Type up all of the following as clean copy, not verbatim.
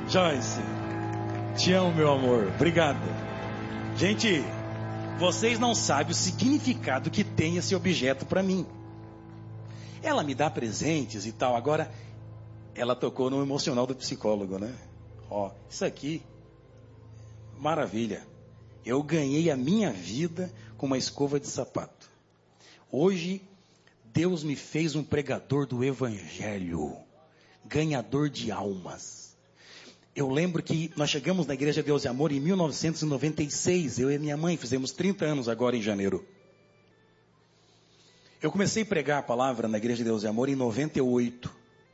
Joyce, te amo, meu amor. Obrigado. Gente, vocês não sabem o significado que tem esse objeto para mim. Ela me dá presentes e tal. Agora, ela tocou no emocional do psicólogo, né? Ó, isso aqui, maravilha. Eu ganhei a minha vida com uma escova de sapato. Hoje, Deus me fez um pregador do Evangelho, ganhador de almas. Eu lembro que nós chegamos na Igreja Deus e Amor em 1996. Eu e minha mãe fizemos 30 anos agora em janeiro. Eu comecei a pregar a palavra na Igreja Deus e Amor em 98.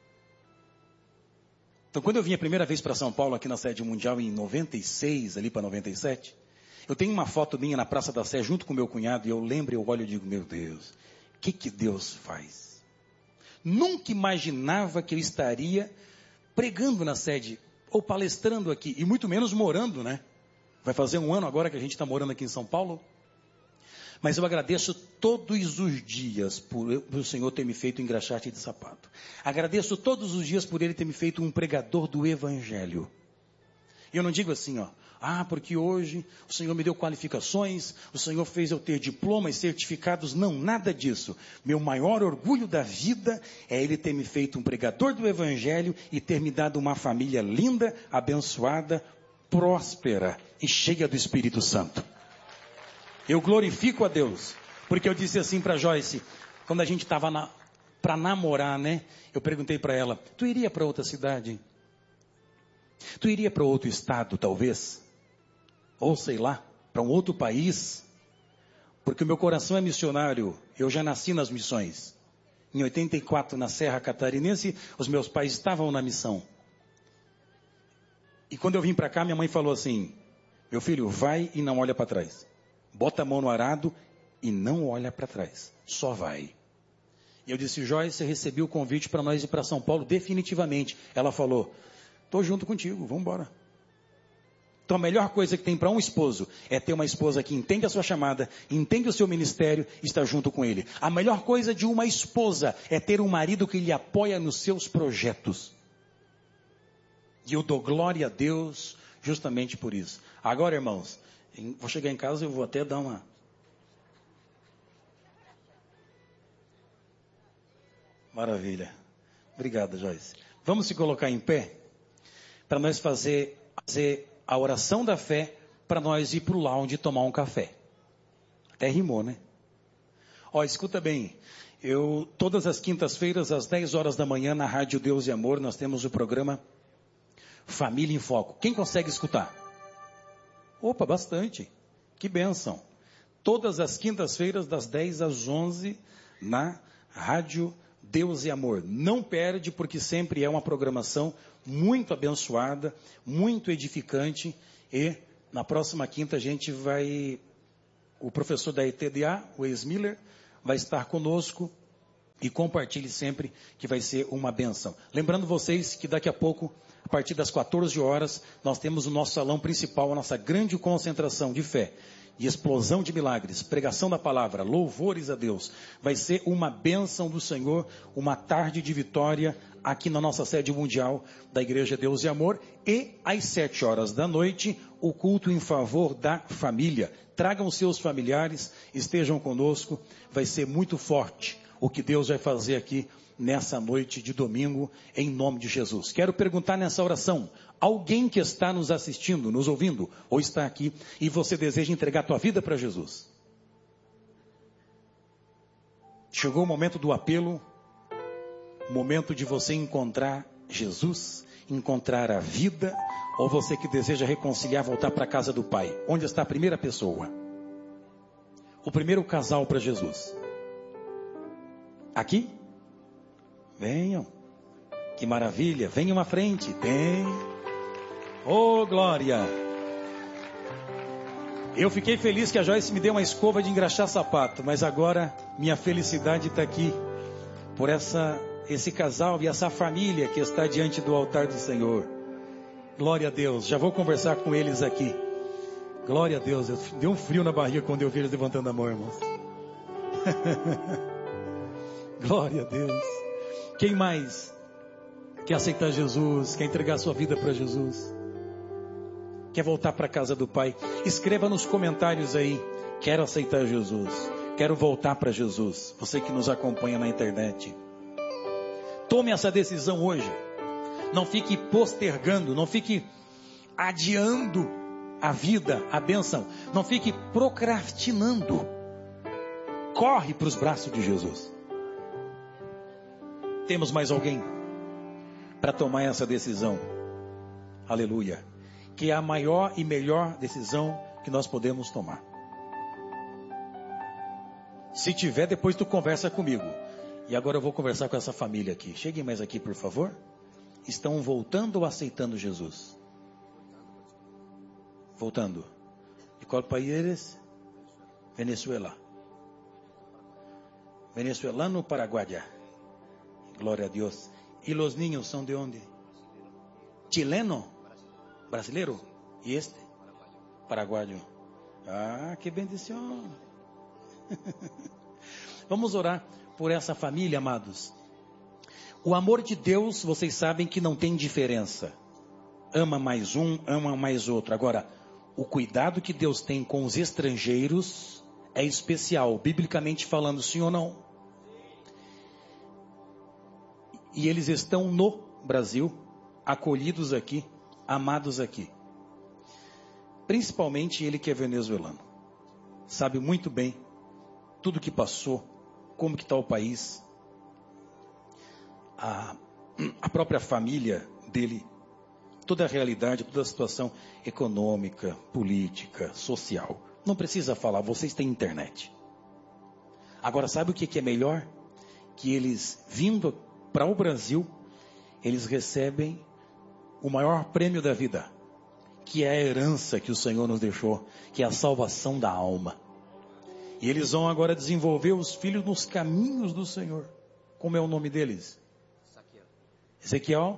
Então, quando eu vim a primeira vez para São Paulo, aqui na sede mundial, em 96, ali para 97, eu tenho uma foto minha na Praça da Sé, junto com meu cunhado, e eu lembro, eu olho e digo, meu Deus, o que Deus faz? Nunca imaginava que eu estaria pregando na sede, ou palestrando aqui, e muito menos morando, né? Vai fazer um ano agora que a gente está morando aqui em São Paulo. Mas eu agradeço todos os dias por o Senhor ter me feito um engraxate de sapato. Agradeço todos os dias por Ele ter me feito um pregador do Evangelho. E eu não digo assim, ó, porque hoje o Senhor me deu qualificações, o Senhor fez eu ter diplomas, certificados. Não, nada disso. Meu maior orgulho da vida é Ele ter me feito um pregador do Evangelho e ter me dado uma família linda, abençoada, próspera e cheia do Espírito Santo. Eu glorifico a Deus, porque eu disse assim para Joyce, quando a gente estava para namorar, né? Eu perguntei para ela, tu iria para outra cidade? Tu iria para outro estado, talvez? Ou sei lá, para um outro país? Porque o meu coração é missionário, eu já nasci nas missões. Em 84, na Serra Catarinense, os meus pais estavam na missão. E quando eu vim para cá, minha mãe falou assim, meu filho, vai e não olha para trás. Bota a mão no arado e não olha para trás. Só vai. E eu disse, Joyce, você recebeu o convite para nós ir para São Paulo definitivamente. Ela falou, estou junto contigo, vamos embora. Então a melhor coisa que tem para um esposo é ter uma esposa que entende a sua chamada, entende o seu ministério e está junto com ele. A melhor coisa de uma esposa é ter um marido que lhe apoia nos seus projetos. E eu dou glória a Deus justamente por isso. Agora, irmãos, vou chegar em casa e eu vou até dar uma... Maravilha. Obrigado, Joyce. Vamos se colocar em pé para nós fazer a oração da fé para nós ir para o lounge tomar um café. Até rimou, né? Ó, escuta bem. Todas as quintas-feiras, às 10 horas da manhã, na Rádio Deus e Amor, nós temos o programa Família em Foco. Quem consegue escutar? Opa, bastante. Que bênção. Todas as quintas-feiras, das 10 às 11, na Rádio Deus e Amor. Não perde, porque sempre é uma programação muito abençoada, muito edificante. E na próxima quinta o professor da ETDA, o ex-Miller, vai estar conosco. E compartilhe sempre que vai ser uma bênção. Lembrando vocês que daqui a pouco, a partir das 14 horas, nós temos o nosso salão principal, a nossa grande concentração de fé, de explosão de milagres, pregação da palavra, louvores a Deus. Vai ser uma bênção do Senhor, uma tarde de vitória aqui na nossa sede mundial da Igreja Deus e Amor. E às 7 horas da noite, o culto em favor da família. Tragam seus familiares, estejam conosco, vai ser muito forte o que Deus vai fazer aqui nessa noite de domingo, em nome de Jesus. Quero perguntar nessa oração, alguém que está nos assistindo, nos ouvindo, ou está aqui, e você deseja entregar a tua vida para Jesus? Chegou o momento do apelo, o momento de você encontrar Jesus, encontrar a vida, ou você que deseja reconciliar, voltar para a casa do Pai. Onde está a primeira pessoa? O primeiro casal para Jesus. Aqui? Venham. Que maravilha. Venham à frente. Vem. Oh, glória. Eu fiquei feliz que a Joyce me deu uma escova de engraxar sapato. Mas agora minha felicidade está aqui. Por esse casal e essa família que está diante do altar do Senhor. Glória a Deus. Já vou conversar com eles aqui. Glória a Deus. Deu um frio na barriga quando eu vi eles levantando a mão, irmãos. Glória a Deus. Quem mais? quer aceitar Jesus, quer entregar sua vida para Jesus, quer voltar para a casa do Pai, escreva nos comentários aí: quero aceitar Jesus, quero voltar para Jesus. Você que nos acompanha na internet, tome essa decisão hoje. Não fique postergando, não fique adiando a vida, a bênção. Não fique procrastinando. Corre para os braços de Jesus. Temos mais alguém para tomar essa decisão? Aleluia. Que é a maior e melhor decisão que nós podemos tomar. Se tiver, depois tu conversa comigo. E agora eu vou conversar com essa família aqui. Cheguem mais aqui, por favor. Estão voltando ou aceitando Jesus? Voltando. ¿De qual país eres? Venezuela. Venezuelano, paraguaya. Glória a Deus. ¿Y los niños son de onde? Chileno? Brasileiro? ¿Y este? Paraguayo. Ah, que bendição. Vamos orar por essa família, amados. O amor de Deus, vocês sabem que não tem diferença. Ama mais um, ama mais outro. Agora, o cuidado que Deus tem com os estrangeiros é especial, biblicamente falando, sim ou não? E eles estão no Brasil, acolhidos aqui, amados aqui. Principalmente ele que é venezuelano. Sabe muito bem tudo que passou, como que está o país. A própria família dele, toda a realidade, toda a situação econômica, política, social. Não precisa falar, vocês têm internet. Agora, sabe o que é melhor? Que eles, vindo para o Brasil, eles recebem o maior prêmio da vida, que é a herança que o Senhor nos deixou, que é a salvação da alma. E eles vão agora desenvolver os filhos nos caminhos do Senhor. Como é o nome deles? Ezequiel?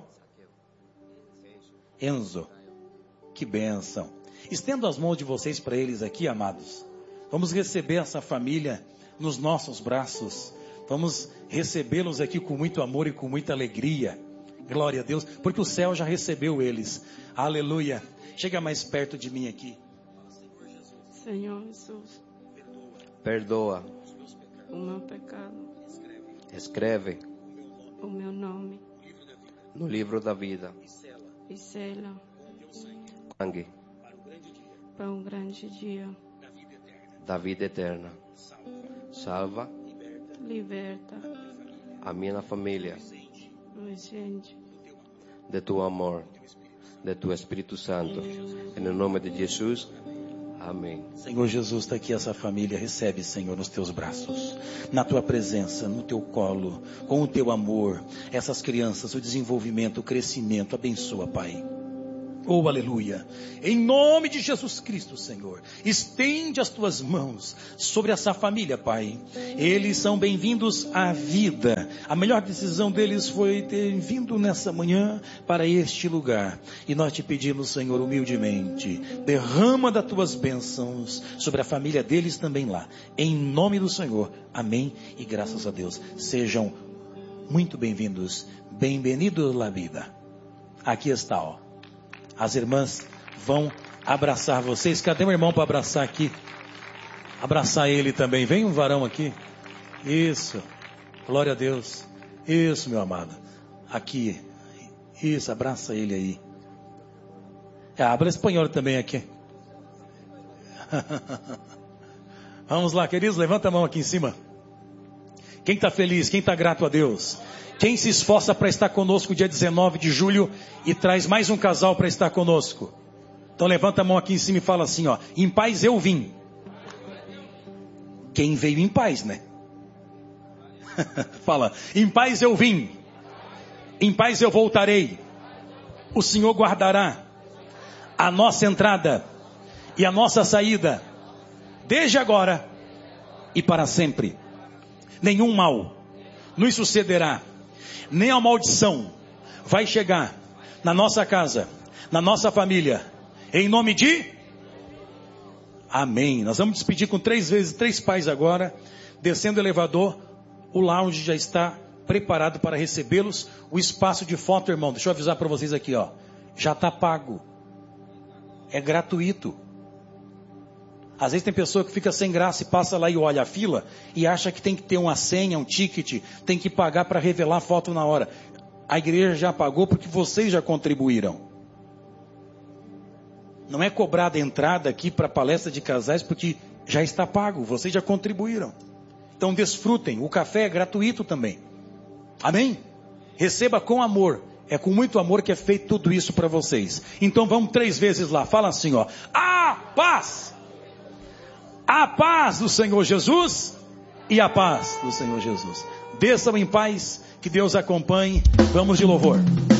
Enzo. Que bênção. Estendo as mãos de vocês para eles aqui, amados. Vamos receber essa família nos nossos braços. Vamos recebê-los aqui com muito amor e com muita alegria. Glória a Deus, porque o céu já recebeu eles. Aleluia. Chega mais perto de mim aqui. Senhor Jesus, perdoa o meu pecado, escreve o meu nome no livro da vida e sela sangue para um grande dia. da vida eterna. Salva Liberta a minha família a gente. de tu amor, de tu Espírito Santo. Em nome de Jesus. Amém. Senhor Jesus, está aqui essa família. Recebe, Senhor, nos teus braços, na tua presença, no teu colo, com o teu amor. Essas crianças, o desenvolvimento, o crescimento. Abençoa, Pai. Oh, aleluia. Em nome de Jesus Cristo, Senhor, estende as tuas mãos sobre essa família, Pai. Eles são bem-vindos à vida. A melhor decisão deles foi ter vindo nessa manhã para este lugar. E nós te pedimos, Senhor, humildemente, derrama das tuas bênçãos sobre a família deles também lá. Em nome do Senhor. Amém. E graças a Deus. Sejam muito bem-vindos. Bem-vindos la vida. Aqui está, ó. As irmãs vão abraçar vocês. Cadê o irmão para abraçar aqui? Abraçar ele também. Vem um varão aqui. Isso. Glória a Deus. Isso, meu amado. Aqui. Isso, abraça ele aí. Habla espanhol também aqui. Vamos lá, queridos. Levanta a mão aqui em cima. Quem está feliz? Quem está grato a Deus? Quem se esforça para estar conosco dia 19 de julho e traz mais um casal para estar conosco? Então levanta a mão aqui em cima e fala assim, ó. Em paz eu vim. Quem veio em paz, né? Fala, em paz eu vim. Em paz eu voltarei. O Senhor guardará a nossa entrada e a nossa saída, desde agora e para sempre. Nenhum mal nos sucederá. Nem a maldição vai chegar na nossa casa, na nossa família, em nome de Amém. Nós vamos despedir com 3 vezes 3 pais agora, descendo o elevador, o lounge já está preparado para recebê-los. O espaço de foto, irmão, deixa eu avisar para vocês aqui, ó, já está pago. É gratuito. Às vezes tem pessoa que fica sem graça e passa lá e olha a fila e acha que tem que ter uma senha, um ticket, tem que pagar para revelar a foto na hora. A igreja já pagou porque vocês já contribuíram. Não é cobrada a entrada aqui para a palestra de casais porque já está pago, vocês já contribuíram. Então desfrutem, o café é gratuito também. Amém? Receba com amor. É com muito amor que é feito tudo isso para vocês. Então vamos 3 vezes lá. Fala assim, ó. A paz! A paz do Senhor Jesus e a paz do Senhor Jesus. Desçam em paz, que Deus acompanhe. Vamos de louvor.